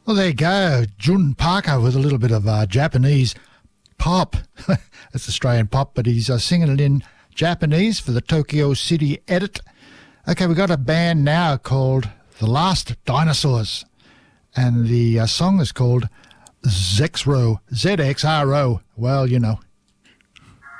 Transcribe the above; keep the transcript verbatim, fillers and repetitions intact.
Well, there you go. Jun Parker with a little bit of uh, Japanese pop. It's Australian pop, but he's uh, singing it in Japanese for the Tokyo City Edit. Okay, we've got a band now called The Last Dinosaurs, and the uh, song is called Zexro, Z X R O. Well, you know,